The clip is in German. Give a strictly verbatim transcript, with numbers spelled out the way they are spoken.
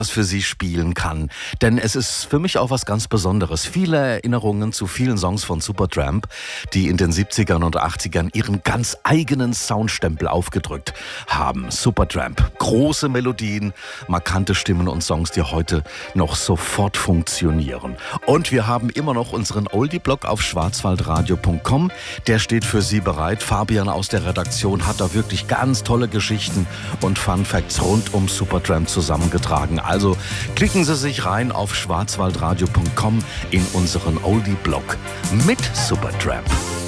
für Sie spielen kann. Denn es ist für mich auch was ganz Besonderes. Viele Erinnerungen zu vielen Songs von Supertramp, die in den siebzigern und achtzigern ihren ganz eigenen Soundstempel aufgedrückt haben. Supertramp. Große Melodien, markante Stimmen und Songs, die heute noch sofort funktionieren. Und wir haben immer noch unseren Oldie-Blog auf schwarzwaldradio punkt com. Der steht für Sie bereit. Fabian aus der Redaktion hat da wirklich ganz tolle Geschichten und Fun Facts rund um Supertramp zusammengetragen. Also klicken Sie sich rein auf schwarzwaldradio punkt com in unseren Oldie-Blog mit Supertramp.